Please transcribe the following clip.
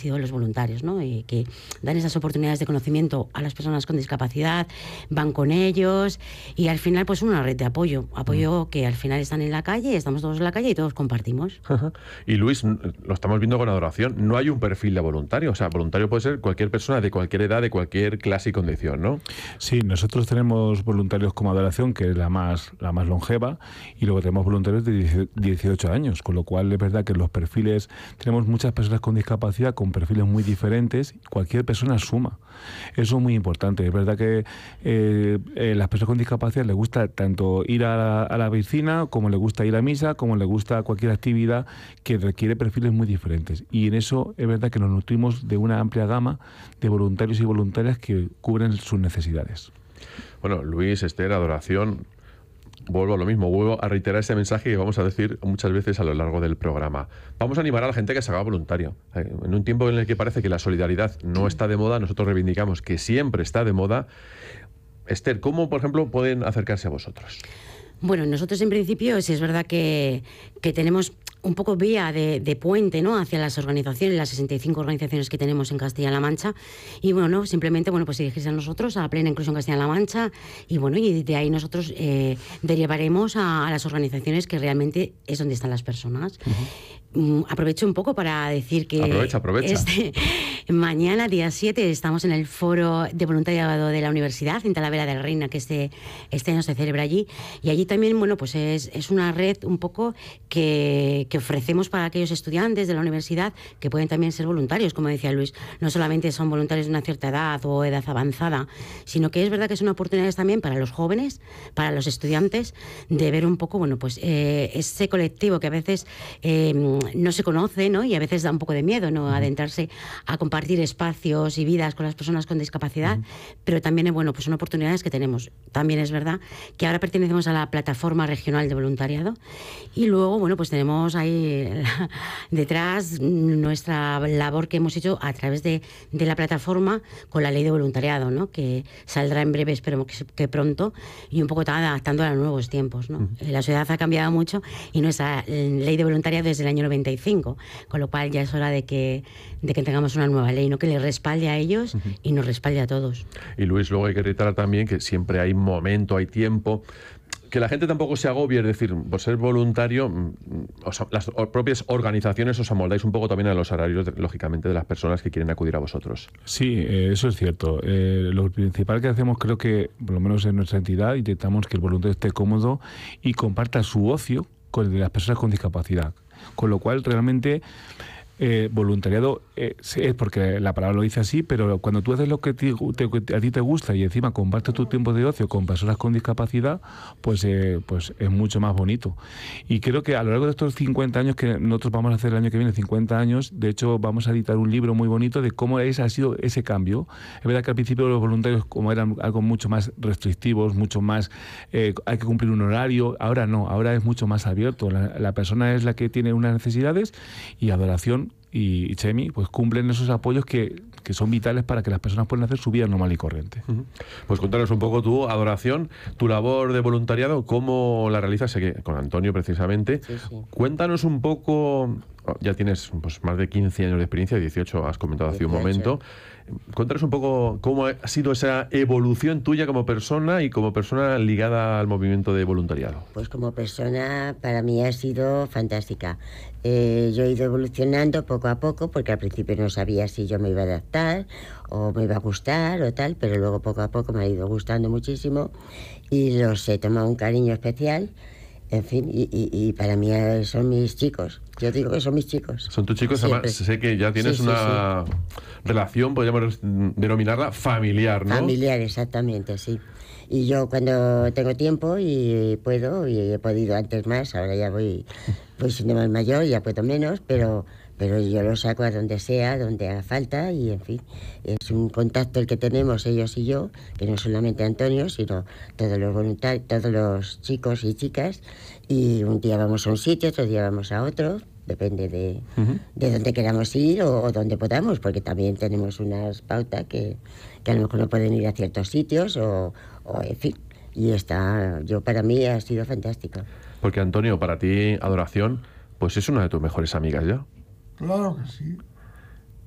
sido los voluntarios, ¿no? Que dan esas oportunidades de conocimiento a las personas con discapacidad, van con ellos y al final pues una red de apoyo que al final están en la calle, estamos todos en la calle y todos compartimos. Y Luis, lo estamos viendo con Adoración, no hay un perfil de voluntario, o sea, voluntario puede ser cualquier persona de cualquier edad, de cualquier clase y condición, ¿no? Sí, nosotros tenemos voluntarios como Adoración, que es la más longeva, y luego tenemos voluntarios de 18 años, con lo cual es verdad que los perfiles, tenemos muchas personas con discapacidad con perfiles muy diferentes, cualquier persona suma. Eso es muy importante. Es verdad que las personas con discapacidad les gusta tanto ir a la piscina, como les gusta ir a misa, como les gusta cualquier actividad que requiere perfiles muy diferentes. Y en eso es verdad que nos nutrimos de una amplia gama de voluntarios y voluntarias que cubren sus necesidades. Bueno, Luis, Esther, Adoración, vuelvo a lo mismo, vuelvo a reiterar ese mensaje que vamos a decir muchas veces a lo largo del programa. Vamos a animar a la gente que se haga voluntario. En un tiempo en el que parece que la solidaridad no está de moda, nosotros reivindicamos que siempre está de moda. Esther, ¿cómo, por ejemplo, pueden acercarse a vosotros? Bueno, nosotros en principio sí es verdad que tenemos un poco vía de puente, ¿no?, hacia las organizaciones, las 65 organizaciones que tenemos en Castilla-La Mancha, y bueno, simplemente pues dirigirse a nosotros, a Plena Inclusión Castilla-La Mancha, y bueno, y de ahí nosotros derivaremos a las organizaciones que realmente es donde están las personas. Aprovecho un poco para decir que aprovecha. Mañana, día 7, estamos en el foro de voluntariado de la universidad en Talavera de la Reina, que este año se celebra allí, y allí también, bueno, pues es una red un poco que ofrecemos para aquellos estudiantes de la universidad que pueden también ser voluntarios, como decía Luis. No solamente son voluntarios de una cierta edad o edad avanzada, sino que es verdad que son oportunidades también para los jóvenes, para los estudiantes, de ver un poco, bueno, pues ese colectivo que a veces no se conoce, ¿no?, y a veces da un poco de miedo, ¿no?, adentrarse a compartir espacios y vidas con las personas con discapacidad, pero también, bueno, pues son oportunidades que tenemos. También es verdad que ahora pertenecemos a la Plataforma Regional de Voluntariado y luego, bueno, pues tenemos ahí detrás nuestra labor que hemos hecho a través de la plataforma con la ley de voluntariado, ¿no?, que saldrá en breve, esperemos que pronto, y un poco adaptando a los nuevos tiempos, ¿no? La sociedad ha cambiado mucho y nuestra ley de voluntariado es del año 95, con lo cual ya es hora de que tengamos una nueva ley, ¿no?, que les respalde a ellos y nos respalde a todos. Y Luis, luego hay que reiterar también que siempre hay momento, hay tiempo, que la gente tampoco se agobie, es decir, por ser voluntario, las propias organizaciones os amoldáis un poco también a los horarios, lógicamente, de las personas que quieren acudir a vosotros. Sí, eso es cierto. Lo principal que hacemos, creo que, por lo menos en nuestra entidad, intentamos que el voluntario esté cómodo y comparta su ocio con el de las personas con discapacidad. Con lo cual, realmente, voluntariado es porque la palabra lo dice así, pero cuando tú haces lo que a ti te gusta y encima compartes tu tiempo de ocio con personas con discapacidad, pues es mucho más bonito. Y creo que a lo largo de estos 50 años, que nosotros vamos a hacer el año que viene 50 años, de hecho vamos a editar un libro muy bonito de cómo ha sido ese cambio. Es verdad que al principio los voluntarios, como eran algo mucho más restrictivos, mucho más hay que cumplir un horario, ahora no, ahora es mucho más abierto. La persona es la que tiene unas necesidades y Adoración y Chemi pues cumplen esos apoyos que son vitales para que las personas puedan hacer su vida normal y corriente. Pues cuéntanos un poco tú, Adoración, tu labor de voluntariado, cómo la realizas, sé que con Antonio precisamente. Sí. Cuéntanos un poco, ya tienes pues más de 15 años de experiencia, 18 has comentado hace un momento. Cuéntanos un poco cómo ha sido esa evolución tuya como persona y como persona ligada al movimiento de voluntariado. Pues como persona para mí ha sido fantástica. Yo he ido evolucionando poco a poco porque al principio no sabía si yo me iba a adaptar o me iba a gustar o tal, pero luego poco a poco me ha ido gustando muchísimo y los he tomado un cariño especial. En fin, y para mí son mis chicos. Yo digo que son mis chicos. Son tus chicos, siempre. Además sé que ya tienes una relación, podríamos denominarla familiar, ¿no? Familiar, exactamente, sí. Y yo cuando tengo tiempo y puedo, y he podido antes más, ahora ya voy siendo más mayor, ya puedo menos, pero yo lo saco a donde sea, donde haga falta, y en fin, es un contacto el que tenemos ellos y yo, que no solamente Antonio, sino todos los voluntarios, todos los chicos y chicas, y un día vamos a un sitio, otro día vamos a otro, depende de dónde queramos ir o donde podamos, porque también tenemos unas pautas que a lo mejor no pueden ir a ciertos sitios o en fin, y para mí ha sido fantástico. Porque Antonio, para ti, Adoración, pues es una de tus mejores amigas ya. Claro que sí.